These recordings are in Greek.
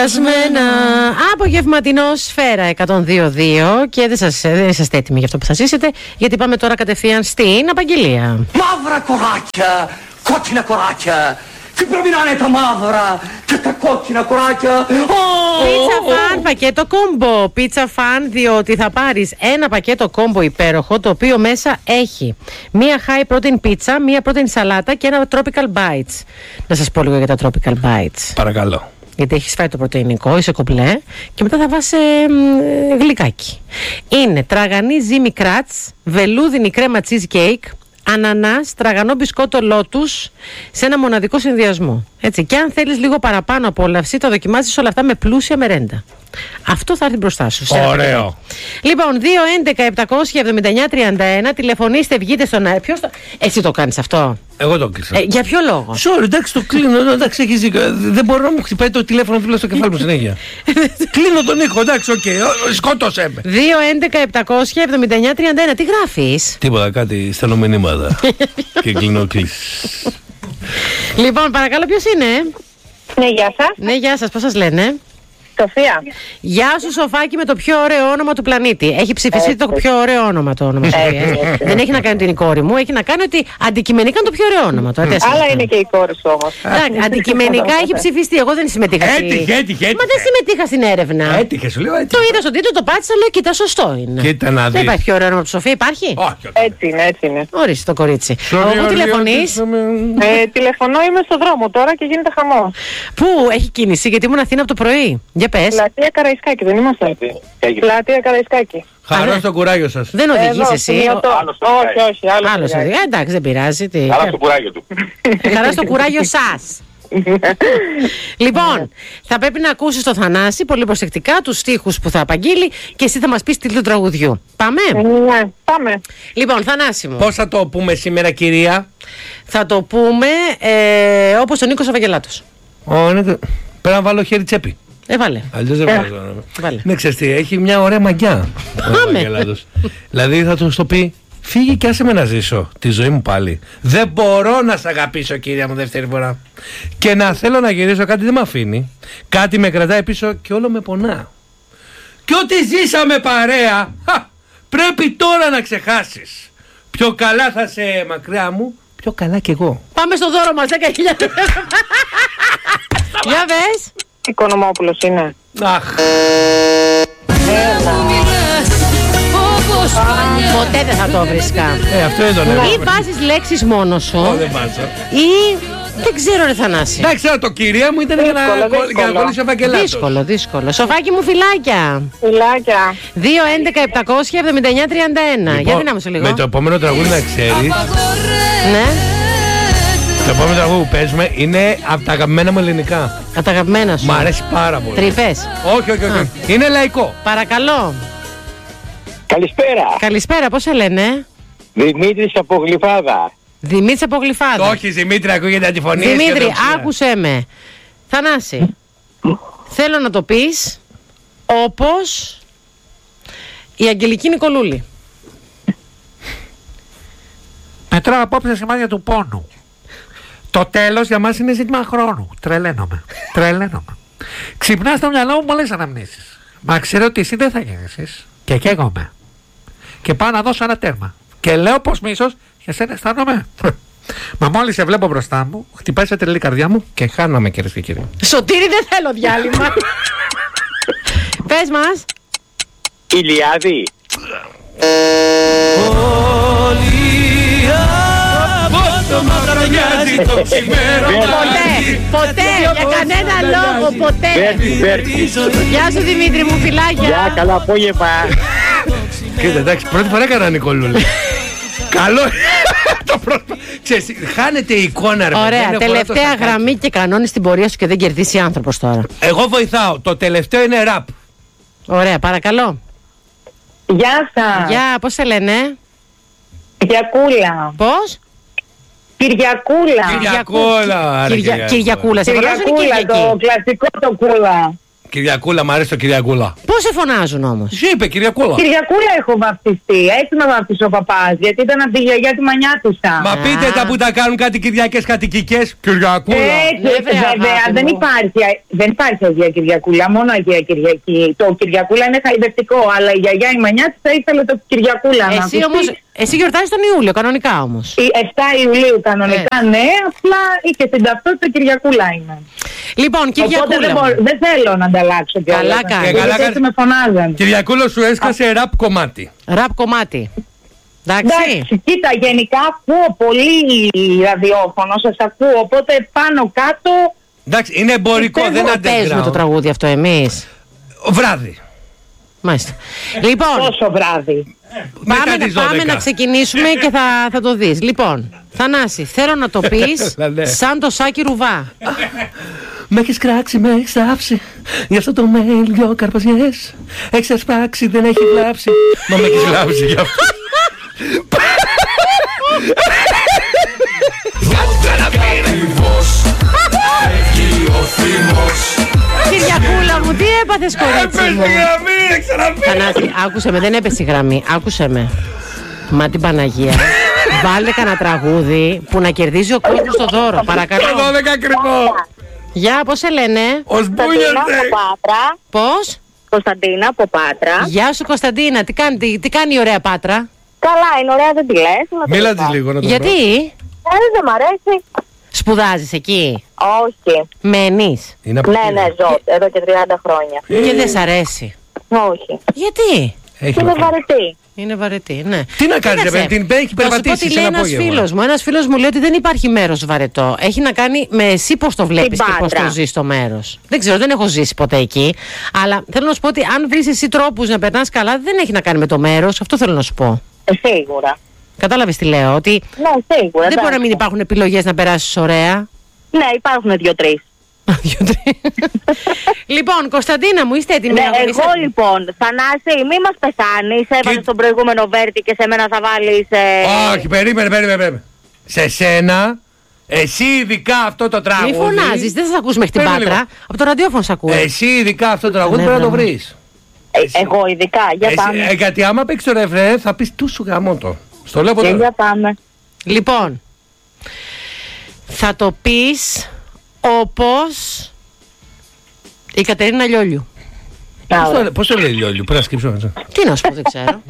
Χαλασμένα. Απογευματινό Σφαίρα 102.2. Και δεν είσαστε έτοιμοι για αυτό που θα ζήσετε, γιατί πάμε τώρα κατευθείαν στην απαγγελία. Μαύρα κοράκια, κόκκινα κοράκια. Τι πρέπει να είναι τα μαύρα και τα κόκκινα κοράκια. Πίτσα φαν πακέτο κόμπο. Πίτσα φαν, διότι θα πάρεις ένα πακέτο κόμπο υπέροχο, το οποίο μέσα έχει μία high protein πίτσα, μία protein σαλάτα και ένα tropical bites. Να σας πω λίγο για τα tropical bites. Παρακαλώ. Γιατί έχεις φάει το πρωτεϊνικό, είσαι κομπλέ, και μετά θα βάσει γλυκάκι. Είναι τραγανή ζύμη κράτς, βελούδινη κρέμα cheesecake, ανανάς, τραγανό μπισκότο λότους σε ένα μοναδικό συνδυασμό. Έτσι. Και αν θέλεις λίγο παραπάνω απόλαυση, τα δοκιμάζεις όλα αυτά με πλούσια μερέντα. Αυτό θα έρθει μπροστά σου. Ωραίο. Λοιπόν, 2-11-779-31. Τηλεφωνήστε, βγείτε στον αέρα. Εσύ το κάνεις αυτό? Εγώ το κλείσα. Για ποιο λόγο? Sorry, εντάξει, το κλείνω. Εντάξει, έχεις δίκιο. Δεν μπορώ να μου χτυπάει το τηλέφωνο δίπλα στο κεφάλι μου συνέχεια. Κλείνω τον ήχο, εντάξει, οκ. Σκότωσέ με. 2-11-779-31. Τι γράφεις? Τίποτα, κάτι στέλνω μηνύματα. Και κλείνω κλείσεις. Λοιπόν, παρακαλώ, ποιος είναι? Ναι, γεια σας. Ναι, γεια σας, πώς σας λένε? Σοφία. Γεια σου, Σοφάκι, με το πιο ωραίο όνομα του πλανήτη. Έχει ψηφιστεί το πιο ωραίο όνομα το όνομα Σοφία. Δεν έχει να κάνει την κόρη μου, έχει να κάνει ότι αντικειμενικά είναι το πιο ωραίο όνομα. Άλλα είναι και η κόρη σου όμως. Αντικειμενικά έχει ψηφιστεί. Εγώ δεν συμμετείχα. Έτυχε. Μα δεν συμμετείχα στην έρευνα. Έτυχε, σου λέω. Το είδα στον τίτλο, το πάτησα, λέω κοίτα, σωστό είναι. Κοίτα να δεις. Δεν υπάρχει πιο ωραίο όνομα από τη Σοφία, υπάρχει? Έτσι είναι. Ορίστε το κορίτσι. Πού τηλεφωνείς? Τηλεφωνώ, είμαι στο δρόμο τώρα και γίνεται χαμός. Πού έχει κίνηση, γιατί ήμουν Αθήνα από το πρωί. Για πες. Πλατεία Καραϊσκάκη, δεν είμαστε? Πλατεία Καραϊσκάκη. Χαρά στο κουράγιο σας. Δεν οδηγείς εσύ? Όχι, Άλλος οδηγεί. Εντάξει, δεν πειράζει. Χαρά στο κουράγιο του. Χαρά στο κουράγιο σας. Λοιπόν, θα πρέπει να ακούσεις το Θανάση πολύ προσεκτικά, τους στίχους που θα απαγγείλει, και εσύ θα μας πεις τίτλο τραγουδιού. Πάμε? Ναι, πάμε. Λοιπόν, Θανάση μου, Πώς θα το πούμε σήμερα, κυρία? θα το πούμε όπως ο Νίκος Αβαγγελάτος. Πρέπει να βάλω χέρι τσέπη. Έβαλε. Αλλιώς δεν βάζω. Βάλε. Ναι, ξέρεις τι, έχει μια ωραία μαγιά. Δηλαδή θα του το πει, φύγε και άσε με να ζήσω τη ζωή μου πάλι. Δεν μπορώ να σ' αγαπήσω, κυρία μου, δεύτερη φορά. Και να θέλω να γυρίσω, κάτι δεν με αφήνει. Κάτι με κρατάει πίσω και όλο με πονά. Και ό,τι ζήσαμε παρέα, πρέπει τώρα να ξεχάσεις. Πιο καλά θα σε μακριά μου, πιο καλά κι εγώ. Πάμε στο δώρο μας, 10.000. Για βες. Οικονομόπουλος είναι. Αχ. Ποτέ δεν θα το βρίσκα. Αυτό είναι το νερό. Ή βάζεις λέξεις μόνο σου, Δεν βάζω. ή δεν ξέρω, ρε Θανάση. Εντάξει, το κυρία μου ήταν για να κολλήσει ο Βαγγελάτος. Δύσκολο. Σοφάκι μου, φιλάκια. Φιλάκια. 2-11-779-31. Για δυνάμωσε λίγο. Με το επόμενο τραγούδι να ξέρεις, Ναι, το επόμενο τραγούδι που παίζουμε είναι από τα αγαπημένα μου ελληνικά. από τα αγαπημένα σου. Μ' αρέσει πάρα πολύ. Τρύπες. Όχι. Είναι λαϊκό. Παρακαλώ. Καλησπέρα. Καλησπέρα, πώς σε λένε? Δημήτρης από Γλυφάδα. Δημήτρης από Γλυφάδα. Όχι, Δημήτρη, ακούγεται αντιφωνία. Δημήτρη, άκουσέ με. Θανάση, θέλω να το πεις όπως η Αγγελική Νικολούλη. Μετράω απόψε σημάδια του πόνου. Το τέλος για μας είναι ζήτημα χρόνου. Τρελαίνομαι. Ξυπνά στο μυαλό μου πολλές αναμνήσεις. Μα ξέρω ότι εσύ δεν θα γυρίσεις. Και καίγομαι. Και πάω να δώσω ένα τέρμα. Και λέω πως μίσος για σένα αισθάνομαι. Μα μόλις σε βλέπω μπροστά μου, χτυπάει σε τρελή καρδιά μου και χάνομαι, κυρίες και κύριοι. Σωτήρη, δεν θέλω διάλειμμα. Πες μας. Ηλιάδη. Ποτέ, για κανένα λόγο, ποτέ. Γεια σου Δημήτρη μου, φιλάκια. Γεια, καλό απόγευμα. Κοίτα, εντάξει, πρώτη φορά έκανα Νικολούλη. Καλό. Ξέρεις, χάνεται η εικόνα, ρε. Ωραία, τελευταία γραμμή και κανόνες στην πορεία σου και δεν κερδίσει άνθρωπος τώρα. Εγώ βοηθάω, το τελευταίο είναι ραπ. Ωραία, παρακαλώ. Γεια σας. Γεια, πώς σε λένε? Κυριακούλα. Πώς? Κυριακούλα. Κυριακούλα. Σε φαντάζομαι είναι Κυριακούλα, Κυριακή. το κλασικό το κούλα. Κυριακούλα, μου αρέσει το Κυριακούλα. Πώς σε φωνάζουν όμως? Εσύ είπε Κυριακούλα. Κυριακούλα έχω βαφτιστεί. Έτσι με βαφτίσει ο παπάς. Γιατί ήταν από τη γιαγιά τη Μανιάτισσα. Μα πείτε τα που τα κάνουν κάτι Κυριακές κατοικικές. Κυριακούλα. Έτσι, βέβαια. Δεν υπάρχει Αγία Κυριακούλα, μόνο Αγία Κυριακή. Το Κυριακούλα είναι χαϊδευτικό, αλλά η γιαγιά η Μανιάτισσα ήθελε το Κυριακούλα. Εσύ γιορτάζεις τον Ιούλιο, κανονικά όμως. 7 Ιουλίου κανονικά, ναι, απλά και στην ταυτότητα Κυριακούλα είναι. Λοιπόν, Κυριακούλα. Οπότε δεν θέλω να ανταλλάξω κιόλας. Καλά κάνεις. Γιατί με φωνάζαν. Κυριακούλα σου έσκασε ραπ κομμάτι. Ραπ κομμάτι. Εντάξει. Κοίτα, γενικά ακούω πολύ ραδιόφωνο, σας ακούω, οπότε πάνω κάτω. Εντάξει, είναι εμπορικό, δεν αντέχει. Παίζουμε το τραγούδι αυτό εμείς. Βράδυ. Μάλιστα. Λοιπόν, πόσο βράδυ? Πάμε να ξεκινήσουμε και θα το δεις. Λοιπόν, Θανάση, θέλω να το πεις σαν το Σάκη Ρουβά. Με έχεις κράξει, με έχεις άψει. Γι' αυτό το mail δυο καρπαζιές. Έχεις ασπάξει, δεν έχει βλάψει. Μα με έχεις βλάψει γι' αυτό. Κυριακούλα μου, τι έπαθες κορίτσι μου? Θανάση, άκουσε με, δεν έπεσε η γραμμή. Άκουσε με. Μα την Παναγία. Βάλτε κανένα τραγούδι που να κερδίζει ο κόσμος το δώρο. Παρακαλώ. 12 ακριβό. Γεια, πώς σε λένε? Ο Σπούνιας. Πώς? Κωνσταντίνα από Πάτρα. Γεια σου Κωνσταντίνα, τι κάνει η ωραία Πάτρα? Καλά, είναι ωραία, δεν τη λες. Μίλα της λίγο να το Γιατί? Δεν μ' αρέσει. Σπουδάζεις εκεί? Όχι. Μένεις? Ναι, ζω εδώ και 30 χρόνια. Και δεν σ' αρέσει? Όχι. Γιατί? Είναι βαρετή. Είναι βαρετή, ναι. Τι να κάνεις, την έχει περπατήσει σε ένα απόγευμα. Ένας φίλος μου λέει ότι δεν υπάρχει μέρος βαρετό. Έχει να κάνει με εσύ πώς το βλέπεις και πώς το ζεις το μέρος. Δεν ξέρω, δεν έχω ζήσει ποτέ εκεί. Αλλά θέλω να σου πω ότι αν βρεις εσύ τρόπους να περνάς καλά, δεν έχει να κάνει με το μέρος. Αυτό θέλω να σου πω. Σίγουρα. Κατάλαβες τι λέω? Ότι ναι, σίγουρα. Δεν μπορεί να μην υπάρχουν επιλογές να περάσεις ωραία. Ναι, υπάρχουν 2-3. Λοιπόν, Κωνσταντίνα μου, είστε έτοιμοι? Ναι, εγώ λοιπόν, Θανάση, μη μας πεθάνεις. Έβαλες τον προηγούμενο Βέρτη και σε μένα θα βάλεις. Όχι, περίμενε. Σε σένα, εσύ ειδικά αυτό το τραγούδι. Μη φωνάζεις, δεν θα ακούς μέχρι την Πάτρα. Από το ραδιόφωνο σ' ακούω. Εσύ ειδικά αυτό το τραγούδι πρέπει να το βρεις. Εγώ ειδικά, για πάμε. Γιατί άμα παίξεις το ρεφρέ θα πεις του σου γαμώ το. Στο λέω από τώρα. Για πάμε. Λοιπόν, θα το πεις όπως η Κατερίνα Λιόλιου. Πώς το λέει Λιόλιου, πρέπει να σκύψω. Τι να σου πω, δεν ξέρω.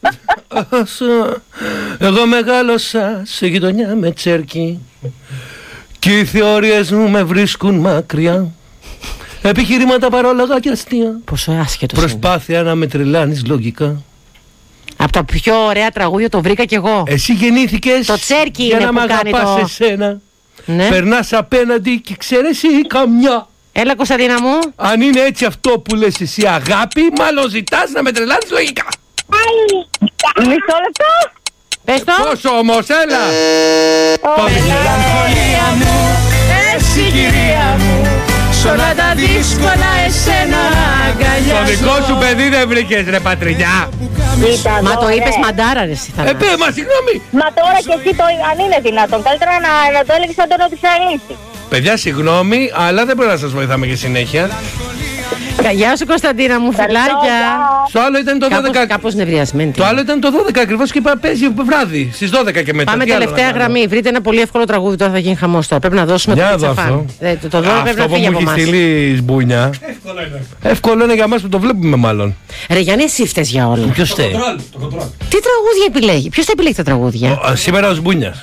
Εγώ μεγάλωσα σε γειτονιά με τσέρκι και οι θεωρίες μου με βρίσκουν μακριά. Επιχειρήματα παρόλογα και αστεία. Πόσο άσχετος. Προσπάθεια να με τρελάνεις λογικά. Από τα πιο ωραία τραγούδια το βρήκα κι εγώ. Εσύ γεννήθηκες το τσέρκι για είναι να που μ' κάνει αγαπάς το... εσένα. Ναι. Περνάς απέναντι και ξέρεις ή καμιά. Έλα Κωνσταντίνα μου. Αν είναι έτσι αυτό που λες εσύ αγάπη, μάλλον ζητάς να με τρελάνεις λογικά. Μισό λεπτό. Πες το. Πόσο όμως, έλα. Το μελαγχολία μου, εσύ κυρία μου, σ' όλα τα δύσκολα εσένα αγκαλιάζω. Το δικό σου παιδί δεν βρήκες ρε πατρινιά. Μα το είπες μαντάρα ρε εσύ Θανάση. Μα συγγνώμη. Μα τώρα και εσύ το, αν είναι δυνατόν, καλύτερα να το έλεγες σαν τον Οδυσσεαλίτη. Παιδιά συγγνώμη, αλλά δεν πρέπει να σας βοηθάμε και συνέχεια. Γεια σου Κωνσταντίνα μου, φιλάκια. Το άλλο ήταν το 12. Κάπως νευριασμένη. Το άλλο ήταν το 12 ακριβώς και είπα παίζει βράδυ στις 12 και μετά. Πάμε τελευταία γραμμή. Βρείτε ένα πολύ εύκολο τραγούδι, τώρα θα γίνει χαμός τώρα. Πρέπει να δώσουμε το πιτσαφάν. Το δώρο πρέπει να φύγει από εμάς. Αυτό που μου έχει στείλει Σμπούνια. Εύκολο είναι για μας που το βλέπουμε μάλλον. Ρε Γιάννη, εσύ φταίς για όλα. Ποιος φταίει? Τι τραγούδια επιλέγει? Ποιος θα επιλέγει τα τραγούδια? Σήμερα ο Σμπούνιας.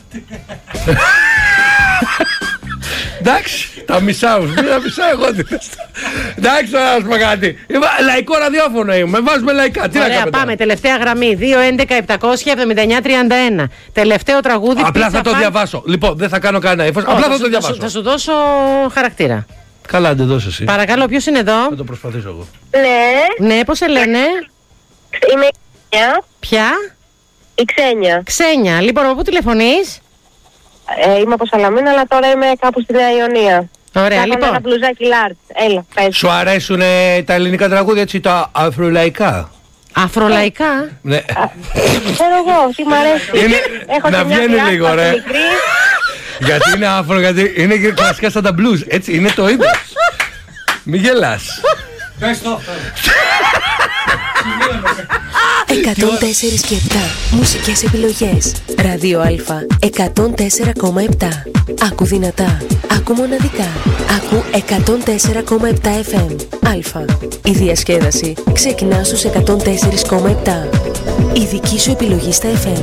Εντάξει, τα μισάω, τα μισάω εγώ. Εντάξει, τώρα να σου πω κάτι. Λαϊκό ραδιόφωνο είμαι, βάζουμε λαϊκά. Τι ωραία, πάμε, τελευταία γραμμή. 2-11-700-79-31. Τελευταίο τραγούδι. Απλά θα το διαβάσω. Λοιπόν, δεν θα κάνω κανένα ύφος. Απλά θα το διαβάσω. Θα σου δώσω χαρακτήρα. Καλά, δεν δώσω εσύ. Παρακαλώ, ποιος είναι εδώ? Θα το προσπαθήσω εγώ. Ναι. Ναι, πώς σε λένε? Είμαι η Ξένια. Ποια? Η Ξένια. Ξένια. Λοιπόν, από πού τηλεφωνείς? Είμαι από Σαλαμίνα, αλλά τώρα είμαι κάπου στη Νέα Ιωνία. Ωραία, λοιπόν. Ένα μπλουζάκι λάρτ. Έλα, πες. Σου αρέσουν τα ελληνικά τραγούδια, έτσι, τα αφρολαϊκά? Αφρολαϊκά? Ναι. Ξέρω εγώ, τι μ' αρέσει. Έχω να βγαίνει λίγο, ρε. Γιατί είναι αφρο, γιατί είναι κλασικά σαν τα blues. Έτσι, είναι το είδος. Μη γελάς. Πες το. 104 και 7 μουσικές επιλογές. Ράδιο Α 104,7. Άκου δυνατά, άκου μοναδικά. Άκου 104,7 FM. Α. Η διασκέδαση ξεκινά στους 104,7. Η δική σου επιλογή στα FM.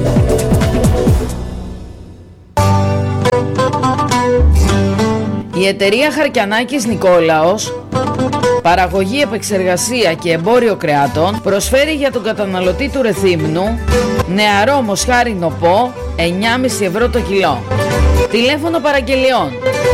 Η εταιρεία Χαρκιανάκης Νικόλαος, παραγωγή, επεξεργασία και εμπόριο κρεάτων, προσφέρει για τον καταναλωτή του Ρεθύμνου νεαρό μοσχάρι νοπό 9,5 ευρώ το κιλό. Τηλέφωνο παραγγελιών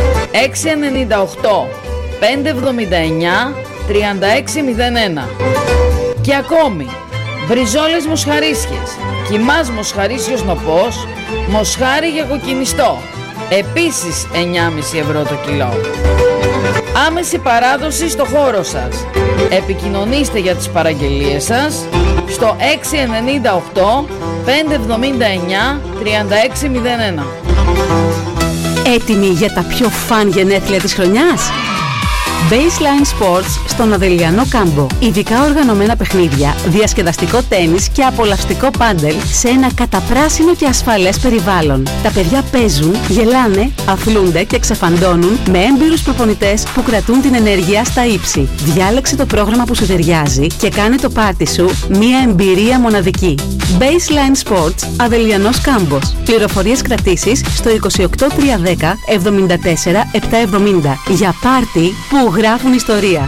698 579 3601. Και ακόμη μπριζόλες μοσχαρίσιες, κιμάς μοσχαρίσιος νοπός, μοσχάρι για κοκκινιστό, επίσης 9,5 ευρώ το κιλό. Άμεση παράδοση στο χώρο σας. Επικοινωνήστε για τις παραγγελίες σας στο 698 579 3601. Έτοιμοι για τα πιο φαν γενέθλια της χρονιάς? Baseline Sports στον Αδελιανό Κάμπο. Ειδικά οργανωμένα παιχνίδια, διασκεδαστικό τένις και απολαυστικό πάντελ σε ένα καταπράσινο και ασφαλές περιβάλλον. Τα παιδιά παίζουν, γελάνε, αθλούνται και ξεφαντώνουν με έμπειρους προπονητές που κρατούν την ενέργεια στα ύψη. Διάλεξε το πρόγραμμα που σου ταιριάζει και κάνε το πάρτι σου μια εμπειρία μοναδική. Baseline Sports Αδελιανός Κάμπος. Πληροφορίες κρατήσεις στο 28310 74 770 για πάρτι που γράφουν ιστορία.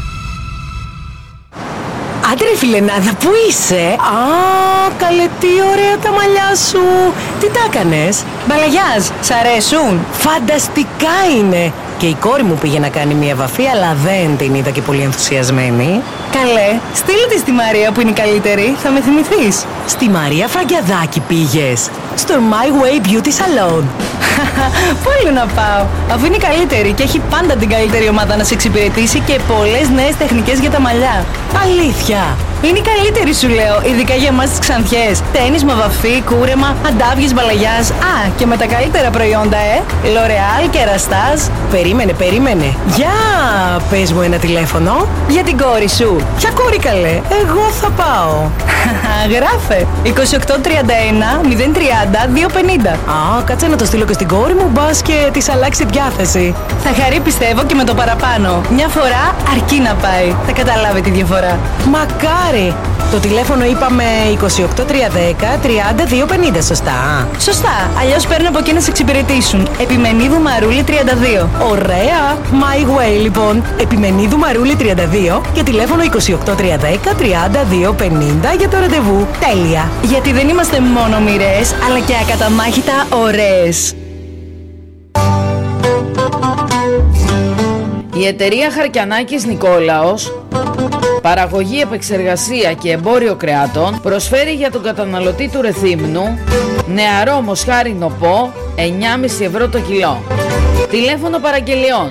Άντε ρε φιλενάδα, πού είσαι? Α, καλέ, τι ωραία τα μαλλιά σου. Τι τα έκανες? Μπαλαγιάζ, σ' αρέσουν? Φανταστικά είναι. Και η κόρη μου πήγε να κάνει μια βαφή, αλλά δεν την είδα και πολύ ενθουσιασμένη. Καλέ, στείλε τη στη Μαρία που είναι η καλύτερη, θα με θυμηθείς. Στη Μαρία Φραγκιαδάκη πήγες? Στο My Way Beauty Salon. Πού άλλο να πάω, αφού είναι η καλύτερη και έχει πάντα την καλύτερη ομάδα να σε εξυπηρετήσει και πολλές νέες τεχνικές για τα μαλλιά. Αλήθεια? Είναι η καλύτερη σου λέω, ειδικά για εμάς τις Ξανθιές. Τένισμα, βαφή, κούρεμα, αντάβιες, μπαλαγιάς. Α, και με τα καλύτερα προϊόντα, L'Oreal και Ραστάζ. Περίμενε. Για πες μου ένα τηλέφωνο. Για την κόρη σου. Ποια κόρη καλέ? Εγώ θα πάω. Γράφε 2831 030 250. Α, κάτσε να το στείλω και στην κόρη μου, μπας και της αλλάξει διάθεση. Θα χαρεί πιστεύω και με το παραπάνω. Μια φορά αρκεί να πάει. Θα καταλάβει τη διαφορά. Μακάρι. Το τηλέφωνο είπαμε 28310 30 250, σωστά? Σωστά, αλλιώς παίρνω από εκεί να σε εξυπηρετήσουν. Επιμενίδου Μαρούλη 32. Ωραία. My Way λοιπόν. Επιμενίδου Μαρούλη 32 και τηλέφωνο 28310 30 250 για το ραντεβού. Τέλεια. Γιατί δεν είμαστε μόνο μοιρές, αλλά και ακαταμάχητα ωραίες. Η εταιρεία Χαρκιανάκης Νικόλαος, παραγωγή, επεξεργασία και εμπόριο κρεάτων, προσφέρει για τον καταναλωτή του Ρεθύμνου νεαρό μοσχάρι νοπό 9,5 ευρώ το κιλό. Τηλέφωνο παραγγελιών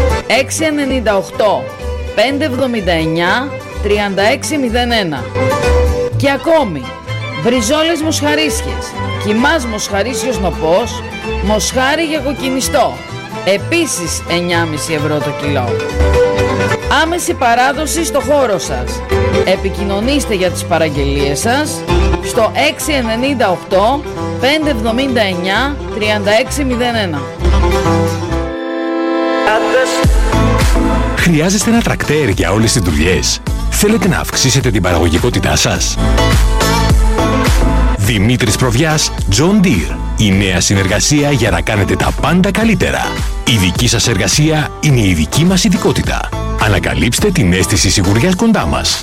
698 579 3601. Και ακόμη μπριζόλες μοσχαρίσιες, κιμάς μοσχαρίσιος νοπός, μοσχάρι για κοκκινιστό, επίσης 9,5 ευρώ το κιλό. Άμεση παράδοση στο χώρο σας. Επικοινωνήστε για τις παραγγελίες σας στο 698 579 3601. Χρειάζεστε ένα τρακτέρ για όλες τις δουλειές? Θέλετε να αυξήσετε την παραγωγικότητά σας? Δημήτρης Προβιάς, John Deere. Η νέα συνεργασία για να κάνετε τα πάντα καλύτερα. Η δική σας εργασία είναι η δική μας ειδικότητα. Ανακαλύψτε την αίσθηση σιγουριάς κοντά μας.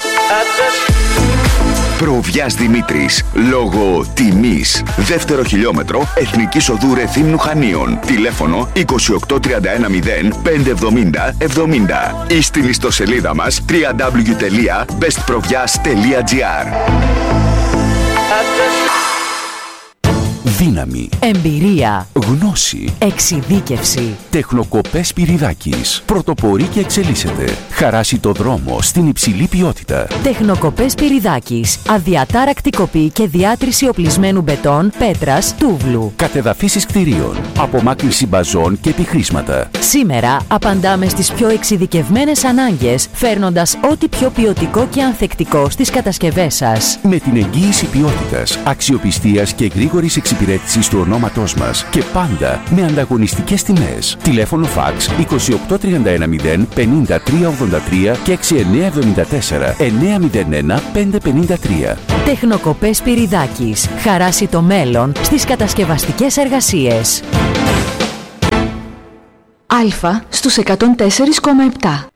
Προβιάς Δημήτρης, λόγω τιμής. Δεύτερο χιλιόμετρο, Εθνικής Οδού Ρεθύμνου Χανίων. Τηλέφωνο 28310 570 70 ή στην ιστοσελίδα μας www.bestprovias.gr. Δύναμη. Εμπειρία. Γνώση. Εξειδίκευση. Τεχνοκοπές Πυριδάκης. Πρωτοπορεί και εξελίσσεται. Χαράσει το δρόμο στην υψηλή ποιότητα. Τεχνοκοπές Πυριδάκης. Αδιατάρακτη κοπή και διάτρηση οπλισμένου μπετόν, πέτρας, τούβλου. Κατεδαφίσεις κτηρίων. Απομάκρυνση μπαζών και επιχρήσματα. Σήμερα απαντάμε στις πιο εξειδικευμένες ανάγκες, φέρνοντας ό,τι πιο ποιοτικό και ανθεκτικό στις κατασκευές σας. Με την εγγύηση ποιότητας, αξιοπιστίας και γρήγορης εξυπηρέτησης του ονόματός μας και πάντα με ανταγωνιστικές τιμές. Τηλέφωνο φαξ 28310 5383 και 6974 901 553. Τεχνοκοπές Πυριδάκης. Χαράσει το μέλλον στις κατασκευαστικές εργασίες. Αλφα στους 104,7.